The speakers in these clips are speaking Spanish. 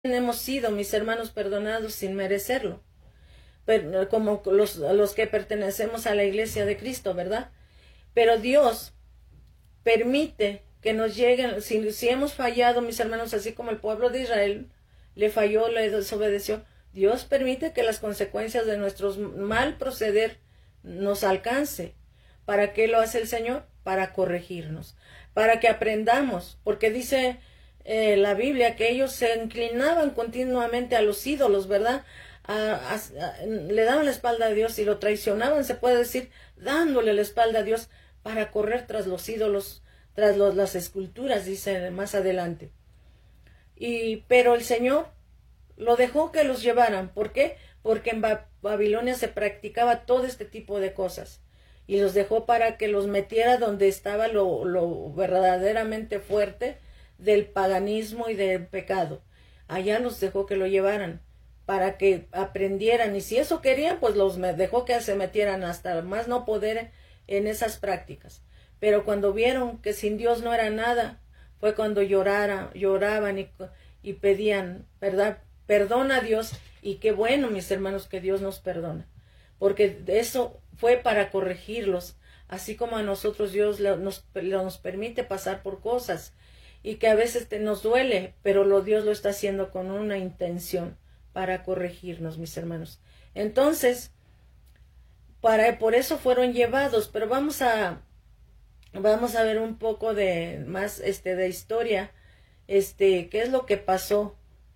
hemos sido, mis hermanos, perdonados sin merecerlo, como los que pertenecemos a la iglesia de Cristo, ¿verdad? Pero Dios permite que nos lleguen, si hemos fallado, mis hermanos, así como el pueblo de Israel le falló, le desobedeció, Dios permite que las consecuencias de nuestro mal proceder nos alcance. ¿Para qué lo hace el Señor? Para corregirnos, para que aprendamos, porque dice la Biblia que ellos se inclinaban continuamente a los ídolos, ¿verdad? Le daban la espalda a Dios y lo traicionaban, se puede decir, dándole la espalda a Dios para correr tras los ídolos, tras las esculturas, dice más adelante. Pero el Señor lo dejó que los llevaran. ¿Por qué? Porque en Babilonia se practicaba todo este tipo de cosas. Y los dejó para que los metiera donde estaba lo verdaderamente fuerte del paganismo y del pecado. Allá los dejó que lo llevaran para que aprendieran. Y si eso querían, pues los dejó que se metieran hasta más no poder en esas prácticas. Pero cuando vieron que sin Dios no era nada, fue cuando lloraban y pedían, ¿verdad? Perdona a Dios. Y qué bueno, mis hermanos, que Dios nos perdona. Porque eso fue para corregirlos. Así como a nosotros Dios nos permite pasar por cosas. Y que a veces nos duele, pero Dios lo está haciendo con una intención para corregirnos, mis hermanos. Entonces, por eso fueron llevados. Pero vamos a ver un poco de más de historia, qué es lo que pasó.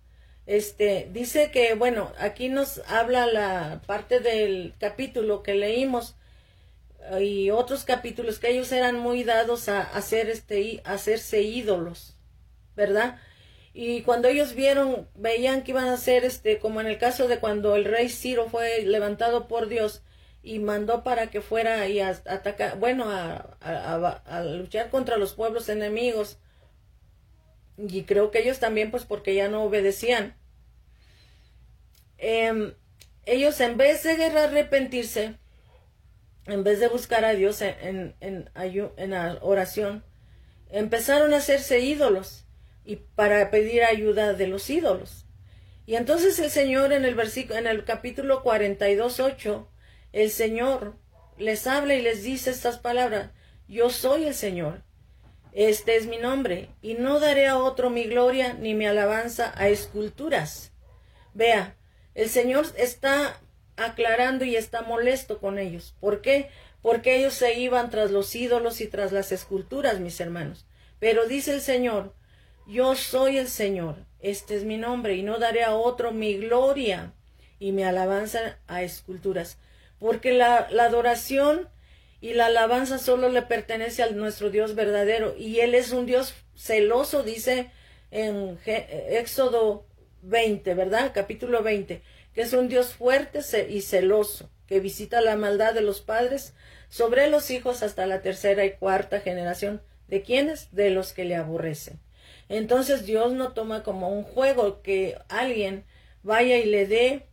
Dice que, bueno, aquí nos habla la parte del capítulo que leímos y otros capítulos, que ellos eran muy dados a hacerse ídolos, ¿verdad? Y cuando ellos veían que iban a hacer, como en el caso de cuando el rey Ciro fue levantado por Dios y mandó para que fuera y a atacar, bueno, a luchar contra los pueblos enemigos. Y creo que ellos también, pues porque ya no obedecían. Ellos, en vez de arrepentirse, en vez de buscar a Dios en la oración, empezaron a hacerse ídolos y para pedir ayuda de los ídolos. Y entonces el Señor en el capítulo 42:8, el Señor les habla y les dice estas palabras: yo soy el Señor, este es mi nombre, y no daré a otro mi gloria ni mi alabanza a esculturas. Vea, el Señor está aclarando y está molesto con ellos. ¿Por qué? Porque ellos se iban tras los ídolos y tras las esculturas, mis hermanos. Pero dice el Señor: yo soy el Señor, este es mi nombre, y no daré a otro mi gloria y mi alabanza a esculturas. Porque la adoración y la alabanza solo le pertenece a nuestro Dios verdadero, y Él es un Dios celoso, dice en Éxodo 20, ¿verdad? Capítulo 20, que es un Dios fuerte y celoso, que visita la maldad de los padres sobre los hijos hasta la tercera y cuarta generación. ¿De quiénes? De los que le aborrecen. Entonces Dios no toma como un juego que alguien vaya y le dé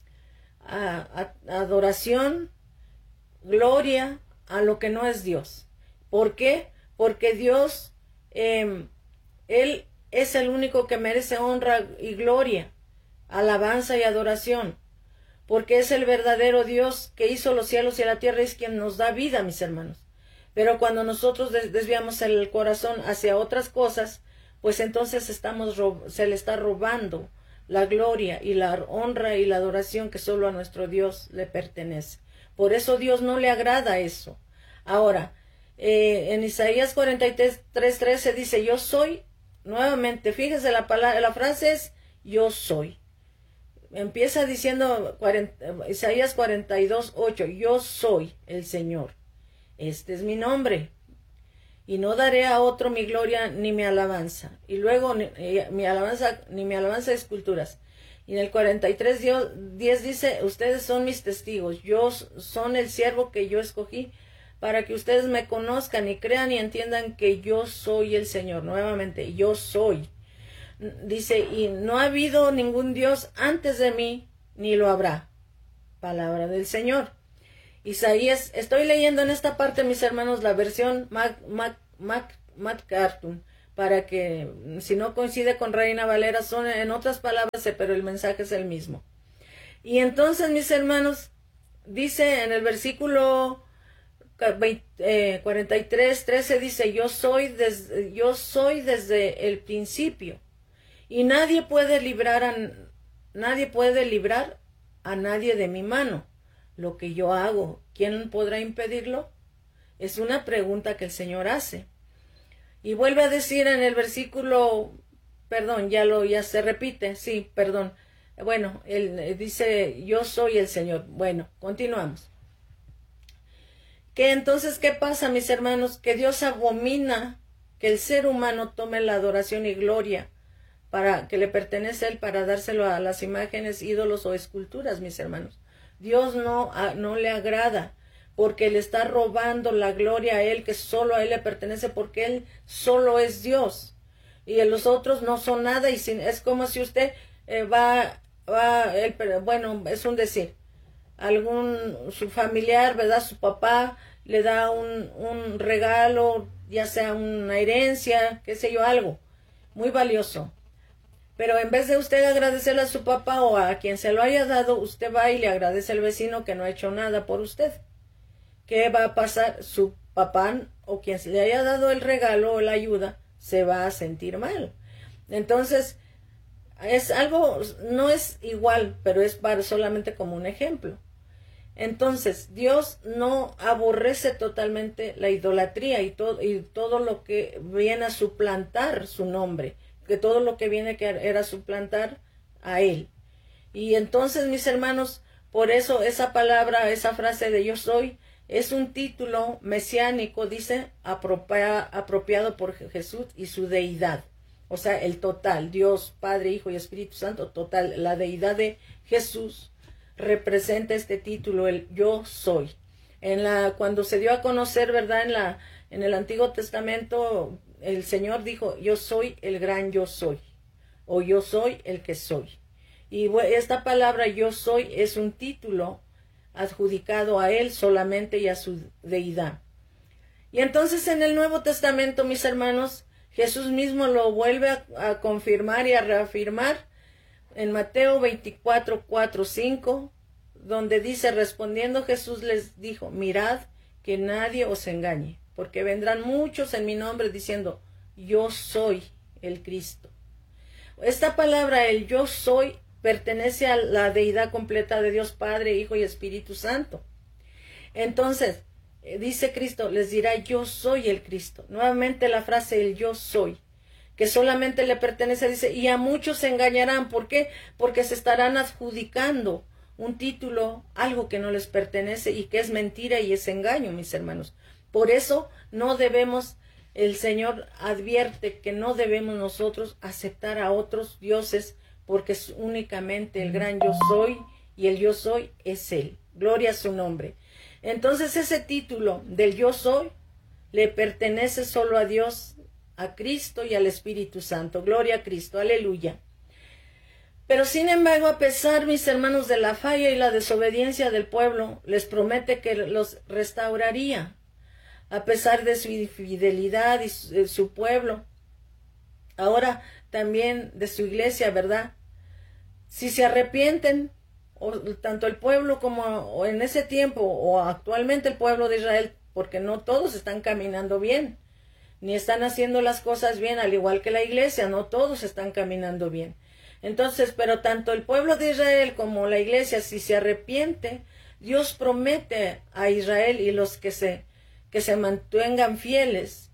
adoración, gloria a lo que no es Dios. ¿Por qué? Porque Dios, Él es el único que merece honra y gloria, alabanza y adoración, porque es el verdadero Dios que hizo los cielos y la tierra, es quien nos da vida, mis hermanos. Pero cuando nosotros desviamos el corazón hacia otras cosas, pues entonces se le está robando la gloria y la honra y la adoración que solo a nuestro Dios le pertenece. Por eso Dios no le agrada eso. Ahora, en Isaías 43:13 dice: yo soy. Nuevamente, fíjese, la frase es yo soy. Empieza diciendo Isaías 42:8, yo soy el Señor, este es mi nombre, y no daré a otro mi gloria ni mi alabanza. Y luego mi alabanza a esculturas. Y en el 43:10 dice: ustedes son mis testigos, son el siervo que yo escogí, para que ustedes me conozcan y crean y entiendan que yo soy el Señor. Nuevamente, yo soy. Dice: y no ha habido ningún Dios antes de mí, ni lo habrá. Palabra del Señor. Isaías, estoy leyendo en esta parte, mis hermanos, la versión MacArthur, para que, si no coincide con Reina Valera, son en otras palabras, pero el mensaje es el mismo. Y entonces, mis hermanos, dice en el versículo 43:13, dice, yo soy desde el principio, y nadie puede librar a nadie de mi mano. Lo que yo hago, ¿quién podrá impedirlo? Es una pregunta que el Señor hace. Y vuelve a decir en el versículo, ya se repite, sí, perdón. Bueno, él dice, yo soy el Señor. Bueno, continuamos. Que entonces, ¿qué pasa, mis hermanos? Que Dios abomina que el ser humano tome la adoración y gloria para que le pertenece a él, para dárselo a las imágenes, ídolos o esculturas, mis hermanos. Dios no le agrada, porque le está robando la gloria a él, que solo a él le pertenece, porque él solo es Dios. Y los otros no son nada, y es como si usted bueno, es un decir, su familiar, ¿verdad? Su papá le da un regalo, ya sea una herencia, qué sé yo, algo muy valioso. Pero en vez de usted agradecerle a su papá o a quien se lo haya dado, usted va y le agradece al vecino que no ha hecho nada por usted. ¿Qué va a pasar? Su papá o quien le haya dado el regalo o la ayuda se va a sentir mal. Entonces, no es igual, pero es solamente como un ejemplo. Entonces, Dios no aborrece totalmente la idolatría y todo lo que viene a suplantar su nombre, que todo lo que viene que era suplantar a Él. Y entonces, mis hermanos, por eso esa palabra, esa frase de yo soy, es un título mesiánico, dice, apropiado por Jesús y su deidad. O sea, el total, Dios, Padre, Hijo y Espíritu Santo, total, la deidad de Jesús representa este título, el yo soy. Cuando se dio a conocer, ¿verdad? En el Antiguo Testamento, el Señor dijo, yo soy el gran yo soy, o yo soy el que soy. Y esta palabra yo soy es un título adjudicado a Él solamente y a su deidad. Y entonces en el Nuevo Testamento, mis hermanos, Jesús mismo lo vuelve a confirmar y a reafirmar en Mateo 24:4-5, donde dice, respondiendo Jesús les dijo, mirad que nadie os engañe, porque vendrán muchos en mi nombre diciendo, yo soy el Cristo. Esta palabra, el yo soy, pertenece a la deidad completa de Dios Padre, Hijo y Espíritu Santo. Entonces, dice Cristo, les dirá, yo soy el Cristo. Nuevamente la frase, el yo soy, que solamente le pertenece, dice, y a muchos se engañarán. ¿Por qué? Porque se estarán adjudicando un título, algo que no les pertenece y que es mentira y es engaño, mis hermanos. Por eso no debemos, el Señor advierte que no debemos nosotros aceptar a otros dioses, porque es únicamente el gran yo soy, y el yo soy es Él. Gloria a su nombre. Entonces ese título del yo soy le pertenece solo a Dios, a Cristo y al Espíritu Santo. Gloria a Cristo, aleluya. Pero sin embargo, a pesar, mis hermanos, de la falla y la desobediencia del pueblo, les promete que los restauraría, a pesar de su infidelidad y su pueblo. Ahora también de su iglesia, ¿verdad? Si se arrepienten, tanto el pueblo como en ese tiempo o actualmente el pueblo de Israel, porque no todos están caminando bien, ni están haciendo las cosas bien, al igual que la iglesia, no todos están caminando bien. Entonces, pero tanto el pueblo de Israel como la iglesia, si se arrepiente, Dios promete a Israel y los que se mantengan fieles,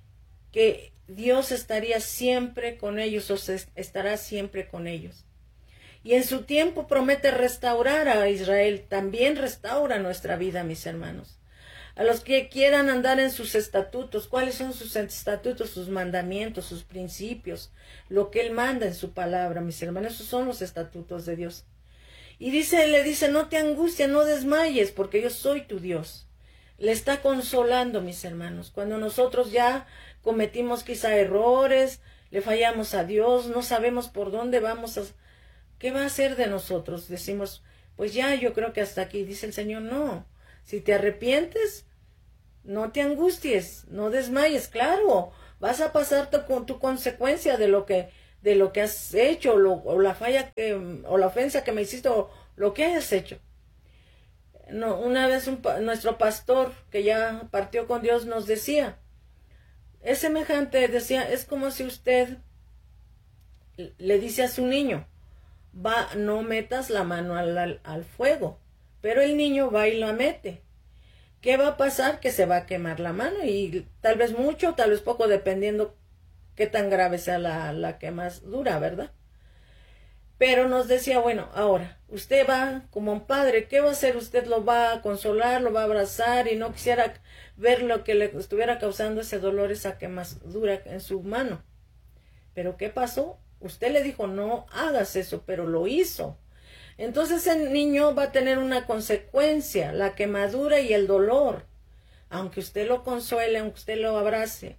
que Dios estaría siempre con ellos, o estará siempre con ellos. Y en su tiempo promete restaurar a Israel. También restaura nuestra vida, mis hermanos. A los que quieran andar en sus estatutos. ¿Cuáles son sus estatutos? Sus mandamientos, sus principios. Lo que Él manda en su palabra, mis hermanos. Esos son los estatutos de Dios. Y le dice, no te angusties, no desmayes, porque yo soy tu Dios. Le está consolando, mis hermanos. Cuando nosotros ya cometimos quizá errores, le fallamos a Dios, no sabemos por dónde vamos ¿qué va a hacer de nosotros? Decimos, pues ya, yo creo que hasta aquí. Dice el Señor, no. Si te arrepientes, no te angusties, no desmayes. Claro, vas a pasar con tu consecuencia de lo que has hecho, o la falla o la ofensa que me hiciste, o lo que hayas hecho. No, una vez nuestro pastor, que ya partió con Dios, nos decía, es semejante, decía, es como si usted le dice a su niño, no metas la mano al fuego, pero el niño va y la mete. ¿Qué va a pasar? Que se va a quemar la mano, y tal vez mucho, tal vez poco, dependiendo qué tan grave sea la quemadura, ¿verdad? Pero nos decía, bueno, ahora, usted va como un padre, ¿qué va a hacer? Usted lo va a consolar, lo va a abrazar, y no quisiera ver lo que le estuviera causando ese dolor, esa quemadura en su mano. Pero ¿qué pasó? Usted le dijo, no hagas eso, pero lo hizo. Entonces el niño va a tener una consecuencia, la quemadura y el dolor. Aunque usted lo consuele, aunque usted lo abrace,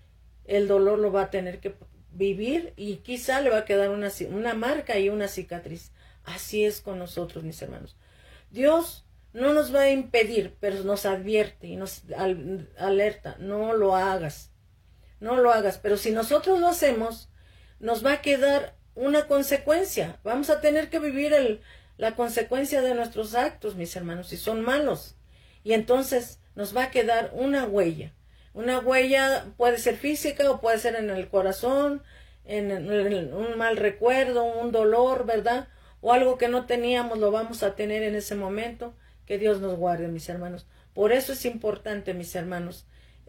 el dolor lo va a tener que vivir, y quizá le va a quedar una marca y una cicatriz. Así es con nosotros, mis hermanos. Dios no nos va a impedir, pero nos advierte y nos alerta, no lo hagas, no lo hagas. Pero si nosotros lo hacemos, nos va a quedar una consecuencia. Vamos a tener que vivir la consecuencia de nuestros actos, mis hermanos, si son malos. Y entonces nos va a quedar una huella. Una huella puede ser física, o puede ser en el corazón, en un mal recuerdo, un dolor, ¿verdad? O algo que no teníamos, lo vamos a tener en ese momento. Que Dios nos guarde, mis hermanos. Por eso es importante, mis hermanos,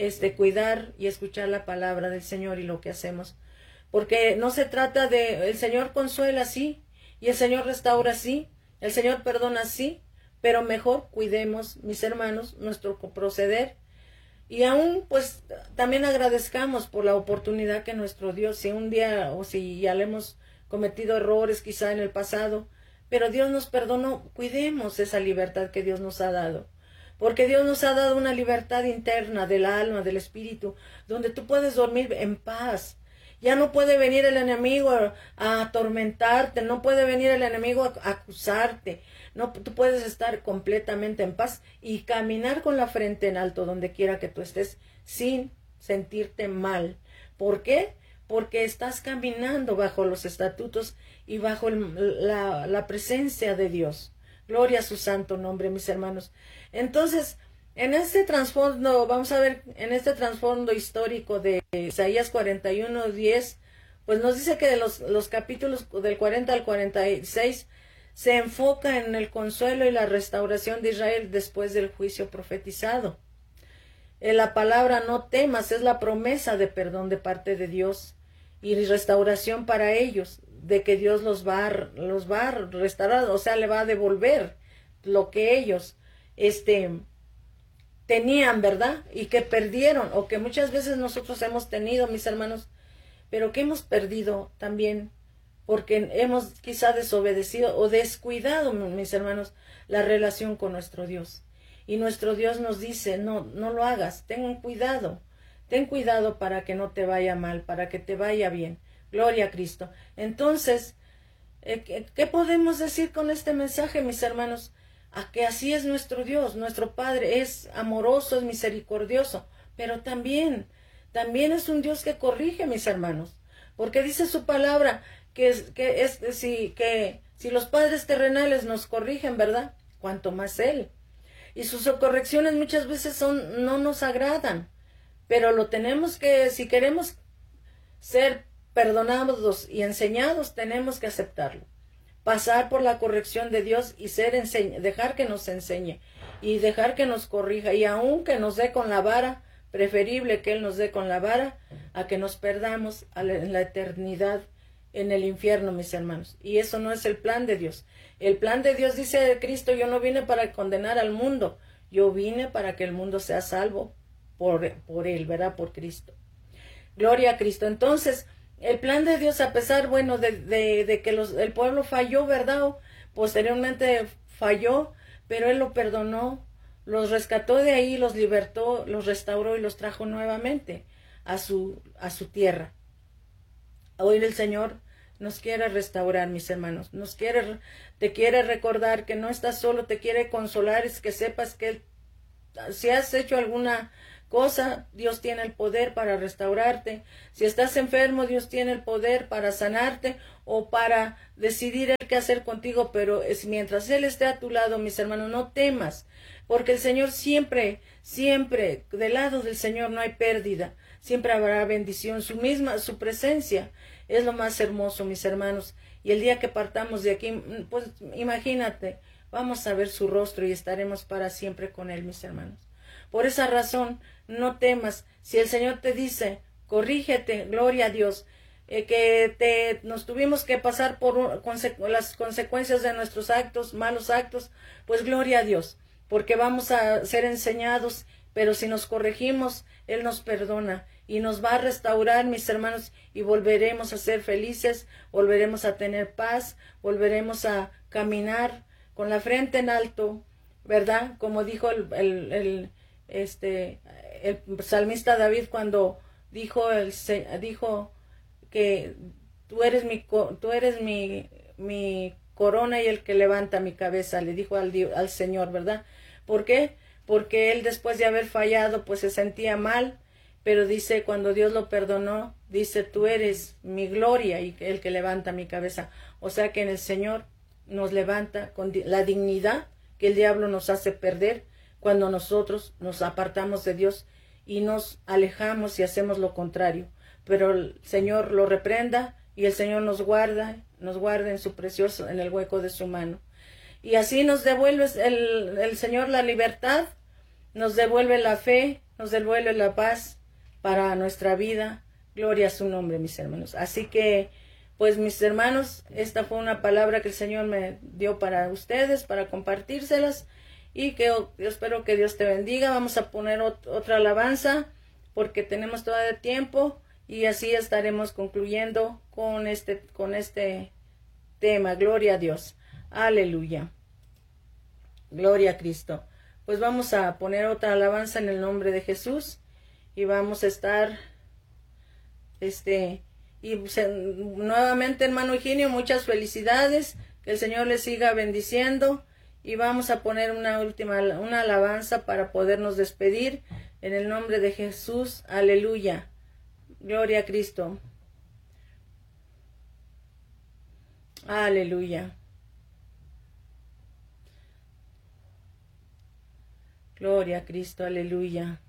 cuidar y escuchar la palabra del Señor y lo que hacemos. Porque no se trata el Señor consuela, sí, y el Señor restaura, sí, el Señor perdona, sí, pero mejor cuidemos, mis hermanos, nuestro proceder. Y aún, pues, también agradezcamos por la oportunidad que nuestro Dios, si un día, o si ya le hemos cometido errores quizá en el pasado, pero Dios nos perdonó, cuidemos esa libertad que Dios nos ha dado. Porque Dios nos ha dado una libertad interna del alma, del espíritu, donde tú puedes dormir en paz. Ya no puede venir el enemigo a atormentarte, no puede venir el enemigo a acusarte. No, tú puedes estar completamente en paz y caminar con la frente en alto donde quiera que tú estés, sin sentirte mal. ¿Por qué? Porque estás caminando bajo los estatutos y bajo la presencia de Dios. Gloria a su santo nombre, mis hermanos. Entonces, en este trasfondo, vamos a ver, en este trasfondo histórico de Isaías 41:10, pues nos dice que de los capítulos del 40 al 46 se enfoca en el consuelo y la restauración de Israel después del juicio profetizado. La palabra no temas es la promesa de perdón de parte de Dios y restauración para ellos, de que Dios los va a restaurar, o sea, le va a devolver lo que ellos tenían, ¿verdad? Y que perdieron, o que muchas veces nosotros hemos tenido, mis hermanos, pero que hemos perdido también porque hemos quizá desobedecido o descuidado, mis hermanos, la relación con nuestro Dios. Y nuestro Dios nos dice, no lo hagas, ten cuidado para que no te vaya mal, para que te vaya bien. Gloria a Cristo. Entonces, ¿qué podemos decir con este mensaje, mis hermanos? A que así es nuestro Dios, nuestro Padre es amoroso, es misericordioso, pero también es un Dios que corrige, mis hermanos, porque dice su palabra que si los padres terrenales nos corrigen, ¿verdad? Cuanto más Él. Y sus correcciones muchas veces no nos agradan, pero lo tenemos que, si queremos ser perdonados y enseñados, tenemos que aceptarlo. Pasar por la corrección de Dios y dejar que nos enseñe y dejar que nos corrija, y aun que nos dé con la vara, preferible que Él nos dé con la vara a que nos perdamos en la eternidad en el infierno, mis hermanos. Y eso no es el plan de Dios. El plan de Dios, dice Cristo, yo no vine para condenar al mundo, yo vine para que el mundo sea salvo por Él, ¿verdad? Por Cristo. Gloria a Cristo. Entonces, el plan de Dios, a pesar, bueno, de que el pueblo falló, ¿verdad? Posteriormente falló, pero Él lo perdonó, los rescató de ahí, los libertó, los restauró y los trajo nuevamente a su tierra. Hoy el Señor nos quiere restaurar, mis hermanos, te quiere recordar que no estás solo, te quiere consolar, es que sepas que si has hecho alguna cosa, Dios tiene el poder para restaurarte. Si estás enfermo, Dios tiene el poder para sanarte o para decidir el qué hacer contigo, pero mientras Él esté a tu lado, mis hermanos, no temas, porque el Señor siempre, siempre, del lado del Señor no hay pérdida, siempre habrá bendición, su presencia es lo más hermoso, mis hermanos, y el día que partamos de aquí, pues imagínate, vamos a ver su rostro y estaremos para siempre con Él, mis hermanos. Por esa razón, no temas. Si el Señor te dice, corrígete, gloria a Dios, nos tuvimos que pasar por las consecuencias de nuestros actos, malos actos, pues gloria a Dios, porque vamos a ser enseñados, pero si nos corregimos, Él nos perdona y nos va a restaurar, mis hermanos, y volveremos a ser felices, volveremos a tener paz, volveremos a caminar con la frente en alto, ¿verdad? Como dijo el salmista David cuando dijo que tú eres mi corona y el que levanta mi cabeza, le dijo al Señor, ¿verdad? ¿Por qué? Porque él después de haber fallado, pues se sentía mal, pero dice, cuando Dios lo perdonó, dice, tú eres mi gloria y el que levanta mi cabeza. O sea que en el Señor nos levanta con la dignidad que el diablo nos hace perder cuando nosotros nos apartamos de Dios y nos alejamos y hacemos lo contrario. Pero el Señor lo reprenda y el Señor nos guarda en su precioso, en el hueco de su mano. Y así nos devuelve el Señor la libertad, nos devuelve la fe, nos devuelve la paz para nuestra vida. Gloria a su nombre, mis hermanos. Así que, pues mis hermanos, esta fue una palabra que el Señor me dio para ustedes, para compartírselas, y que yo espero que Dios te bendiga. Vamos a poner otra alabanza, porque tenemos todavía tiempo, y así estaremos concluyendo con este tema. Gloria a Dios. Aleluya. Gloria a Cristo. Pues vamos a poner otra alabanza en el nombre de Jesús, y vamos a estar, nuevamente, hermano Eugenio, muchas felicidades, que el Señor le siga bendiciendo, y vamos a poner una alabanza para podernos despedir en el nombre de Jesús. Aleluya. Gloria a Cristo. Aleluya. Gloria a Cristo. Aleluya.